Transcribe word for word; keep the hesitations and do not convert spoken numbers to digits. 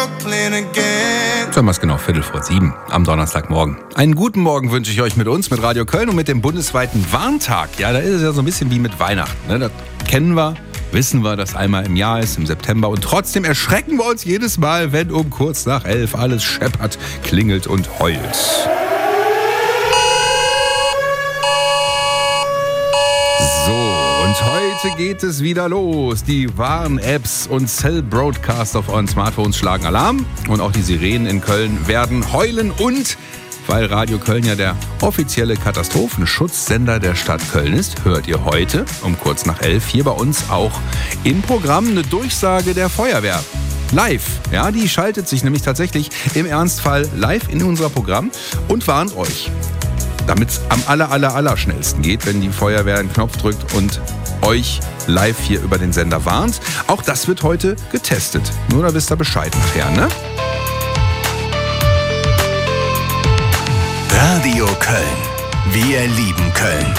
Sagen wir es genau, Viertel vor sieben am Donnerstagmorgen. Einen guten Morgen wünsche ich euch mit uns, mit Radio Köln und mit dem bundesweiten Warntag. Ja, da ist es ja so ein bisschen wie mit Weihnachten. Ne? Das kennen wir, wissen wir, dass einmal im Jahr ist, im September. Und trotzdem erschrecken wir uns jedes Mal, wenn um kurz nach elf alles scheppert, klingelt und heult. So, und heute geht es wieder los. Die Warn-Apps und Cell-Broadcasts auf euren Smartphones schlagen Alarm. Und auch die Sirenen in Köln werden heulen. Und weil Radio Köln ja der offizielle Katastrophenschutzsender der Stadt Köln ist, hört ihr heute um kurz nach elf hier bei uns auch im Programm eine Durchsage der Feuerwehr. Live, ja, die schaltet sich nämlich tatsächlich im Ernstfall live in unser Programm und warnt euch, damit es am aller, aller, aller schnellsten geht, wenn die Feuerwehr einen Knopf drückt und euch live hier über den Sender warnt. Auch das wird heute getestet. Nur da wisst ihr Bescheid nachher, ne? Radio Köln. Wir lieben Köln.